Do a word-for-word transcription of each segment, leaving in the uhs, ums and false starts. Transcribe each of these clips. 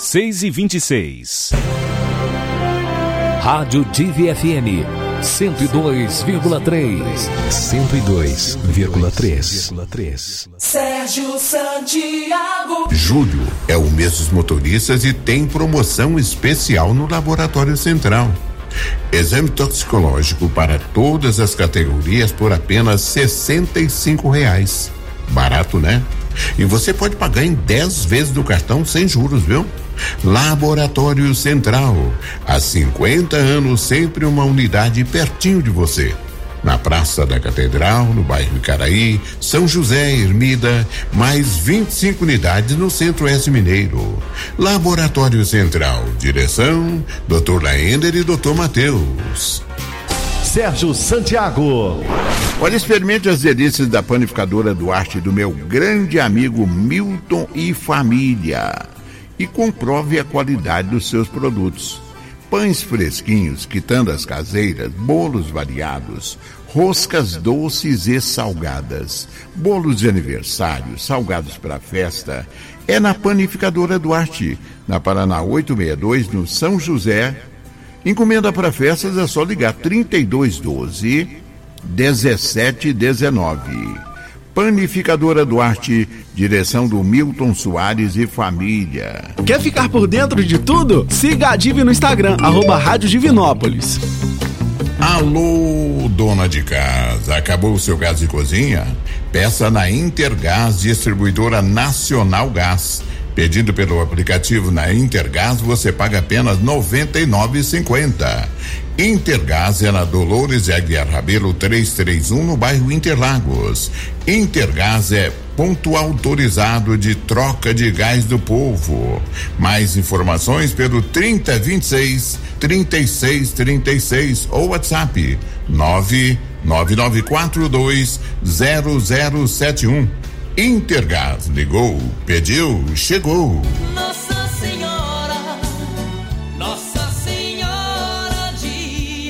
seis e vinte e seis. Rádio Divi F M cento e dois vírgula três. cento e dois vírgula três. Sérgio Santiago. Julho é o mês dos motoristas e tem promoção especial no Laboratório Central. Exame toxicológico para todas as categorias por apenas sessenta e cinco reais. Barato, né? E você pode pagar em dez vezes do cartão sem juros, viu? Laboratório Central, há cinquenta anos, sempre uma unidade pertinho de você. Na Praça da Catedral, no bairro Icaraí, São José, Ermida, mais vinte e cinco unidades no Centro-Oeste Mineiro. Laboratório Central, direção, doutor Laender e doutor Matheus. Sérgio Santiago. Olha, experimente as delícias da panificadora Duarte do meu grande amigo Milton e família. E comprove a qualidade dos seus produtos. Pães fresquinhos, quitandas caseiras, bolos variados, roscas doces e salgadas, bolos de aniversário, salgados para festa. É na Panificadora Duarte, na Paraná oitocentos e sessenta e dois, no São José. Encomenda para festas é só ligar trinta e dois doze, dezessete dezenove. Panificadora Duarte, direção do Milton Soares e família. Quer ficar por dentro de tudo? Siga a Divi no Instagram, arroba Rádio Divinópolis. Alô, dona de casa, acabou o seu gás de cozinha? Peça na Intergás, distribuidora Nacional Gás. Pedindo pelo aplicativo na Intergás, você paga apenas noventa e nove reais e cinquenta centavos. Intergás é na Dolores de Aguiar Rabelo trezentos e trinta e um, no bairro Interlagos. Intergás é ponto autorizado de troca de gás do povo. Mais informações pelo trinta, vinte e seis, trinta e seis, trinta e seis ou WhatsApp nove nove nove quatro dois zero zero sete um. Intergás, ligou, pediu, chegou. Nossa Senhora, Nossa Senhora de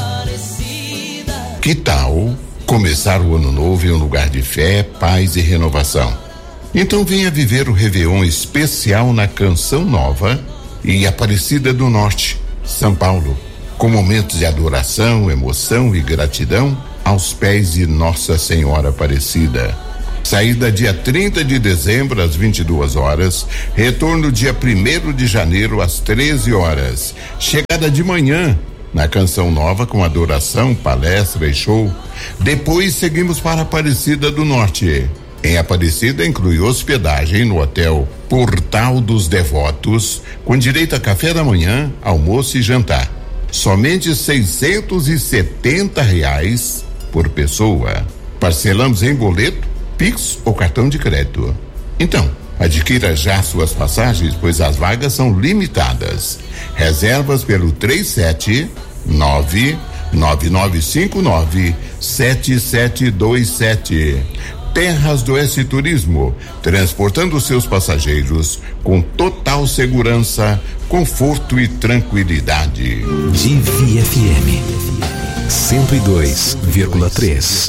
Aparecida. Que tal começar o ano novo em um lugar de fé, paz e renovação? Então venha viver o Réveillon especial na Canção Nova e Aparecida do Norte, São Paulo, com momentos de adoração, emoção e gratidão aos pés de Nossa Senhora Aparecida. Saída dia trinta de dezembro às vinte e duas horas, retorno dia primeiro de janeiro às treze horas. Chegada de manhã na Canção Nova com adoração, palestra e show. Depois seguimos para Aparecida do Norte. Em Aparecida inclui hospedagem no Hotel Portal dos Devotos, com direito a café da manhã, almoço e jantar. Somente seiscentos e setenta reais por pessoa. Parcelamos em boleto, Pix ou cartão de crédito. Então, adquira já suas passagens, pois as vagas são limitadas. Reservas pelo três sete nove nove nove cinco nove sete sete dois sete. Terras do Oeste Turismo, transportando seus passageiros com total segurança, conforto e tranquilidade. Divi F M cento e dois vírgula três.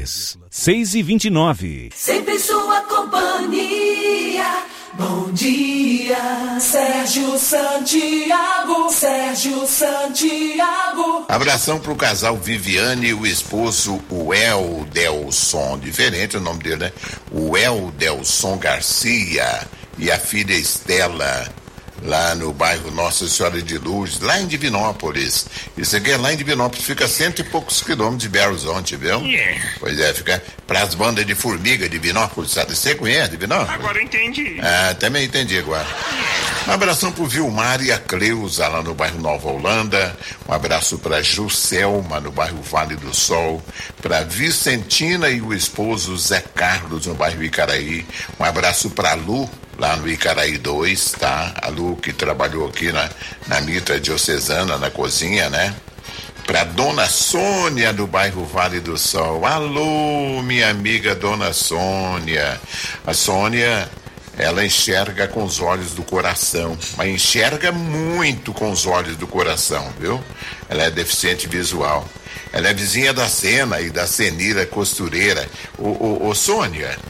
seis e vinte e nove. Sempre sua companhia. Bom dia, Sérgio Santiago. Sérgio Santiago. Abração pro casal Viviane e o esposo Uel Delson, diferente o nome dele, né? Uel Delson Garcia e a filha Estela, lá no bairro Nossa Senhora de Lourdes, lá em Divinópolis. Isso aqui é lá em Divinópolis, fica cento e poucos quilômetros de Belo Horizonte, viu? Yeah. Pois é, fica pras bandas de formiga de Divinópolis, sabe? Você conhece Divinópolis? Agora eu entendi. Ah, também entendi agora. Um abração pro Vilmar e a Cleusa, lá no bairro Nova Holanda. Um abraço pra Juscelma, no bairro Vale do Sol. Pra Vicentina e o esposo Zé Carlos, no bairro Icaraí. Um abraço pra Lu, lá no Icaraí dois, tá? A Lu que trabalhou aqui na, na Mitra Diocesana, na cozinha, né? Pra Dona Sônia, do bairro Vale do Sol. Alô, minha amiga Dona Sônia. A Sônia, ela enxerga com os olhos do coração, mas enxerga muito com os olhos do coração, viu? Ela é deficiente visual. Ela é vizinha da Sena e da Senira Costureira. Ô, ô, ô Sônia,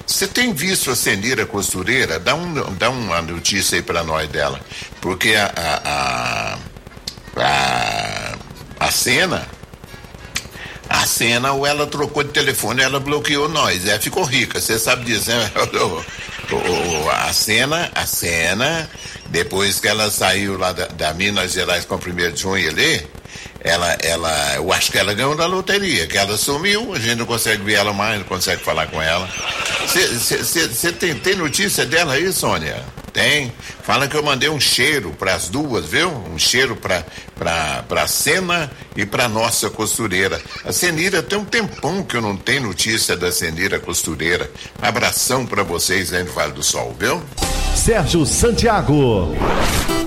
Você tem visto a Senira costureira? Dá, um, dá uma notícia aí pra nós dela. Porque a a, a, a, a cena, a cena, ou ela trocou de telefone, ela bloqueou nós. Ela ficou rica, você sabe disso, né? A cena, a cena, depois que ela saiu lá da, da Minas Gerais com o primeiro de junho ali, ela, ela, eu acho que ela ganhou na loteria, que ela sumiu, a gente não consegue ver ela mais, não consegue falar com ela. Você tem, tem notícia dela aí, Sônia? Tem. Fala que eu mandei um cheiro para as duas, viu? Um cheiro para para para Sena e para nossa costureira. A Senira, tem um tempão que eu não tenho notícia da Senira costureira. Um abração para vocês aí no Vale do Sol, viu? Sérgio Santiago.